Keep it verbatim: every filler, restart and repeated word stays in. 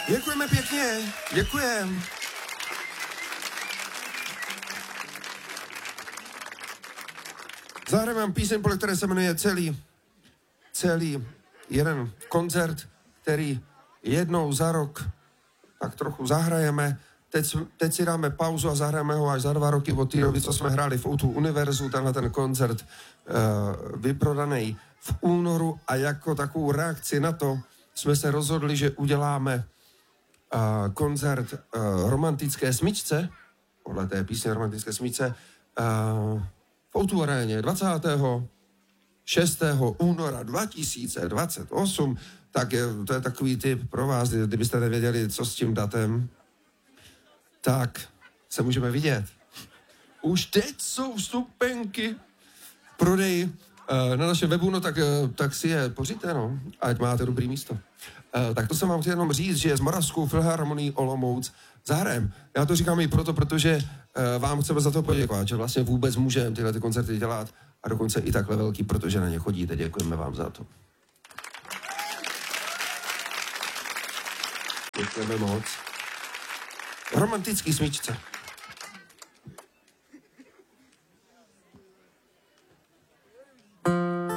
Děkujeme pěkně, děkujeme. Zahrajeme vám píseň, podle které se jmenuje celý, celý jeden koncert, který jednou za rok tak trochu zahrajeme. Teď, teď si dáme pauzu a zahrajeme ho až za dva roky od té doby, co jsme hráli v O dva Univerzu, tenhle ten koncert uh, vyprodaný v únoru a jako takovou reakci na to jsme se rozhodli, že uděláme uh, koncert uh, Romantické smyčce, podle té písně Romantické smyčce, uh, v O dva aréně dvacátého šestého února dva tisíce dvacet osm, tak je, to je takový tip pro vás, kdybyste nevěděli, co s tím datem, tak se můžeme vidět. Už teď jsou vstupenky v prodeji uh, na našem webu, no tak, uh, tak si je pořiďte, no, ať máte dobrý místo. Uh, tak to jsem vám chtěl jenom říct, že s Moravskou filharmonií Olomouc zahrajem. Já to říkám i proto, protože uh, vám chceme za to poděkovat, že vlastně vůbec můžeme tyhle ty koncerty dělat a dokonce i takhle velký, protože na ně chodíte. Děkujeme vám za to. Děkujeme moc. Romantický smyčce.